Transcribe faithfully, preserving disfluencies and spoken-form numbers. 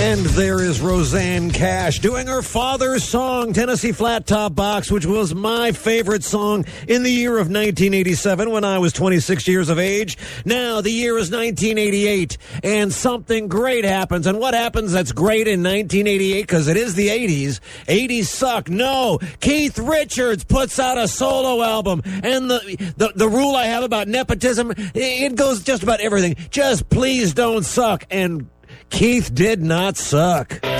And there is Roseanne Cash doing her father's song, Tennessee Flat Top Box, which was my favorite song in the year of nineteen eighty-seven when I was twenty-six years of age. Now, the year is nineteen eighty-eight, and something great happens. And what happens that's great in nineteen eighty-eight? Because it is the eighties. eighties suck. No. Keith Richards puts out a solo album. And the, the, the rule I have about nepotism, it goes just about everything. Just please don't suck. And Keith did not suck.